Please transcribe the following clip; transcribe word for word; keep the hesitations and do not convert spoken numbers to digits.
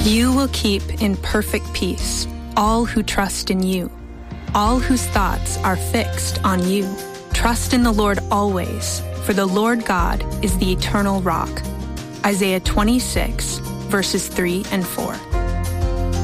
You will keep in perfect peace all who trust in you, all whose thoughts are fixed on you. Trust in the Lord always, for the Lord God is the eternal rock. Isaiah twenty-six, verses three and four.